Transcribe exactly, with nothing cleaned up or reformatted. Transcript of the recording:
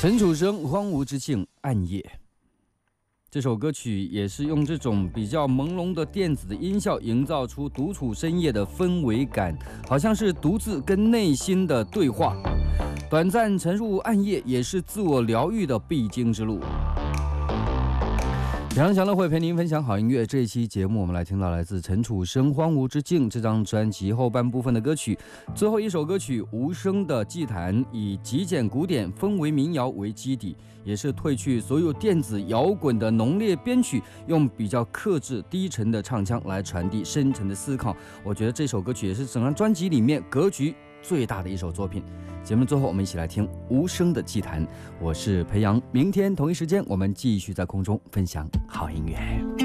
陈楚生《荒芜之境暗夜》这首歌曲也是用这种比较朦胧的电子的音效，营造出独处深夜的氛围感，好像是独自跟内心的对话。短暂沉入暗夜，也是自我疗愈的必经之路。杨翔乐会陪您分享好音乐。这一期节目，我们来听到来自陈楚生《荒芜之境》这张专辑后半部分的歌曲。最后一首歌曲《无声的祭坛》，以极简古典氛围民谣为基底，也是褪去所有电子摇滚的浓烈编曲，用比较克制低沉的唱腔来传递深沉的思考。我觉得这首歌曲也是整张专辑里面格局最大的一首作品。节目最后，我们一起来听《无声的祭坛》。我是裴阳，明天同一时间，我们继续在空中分享好音乐。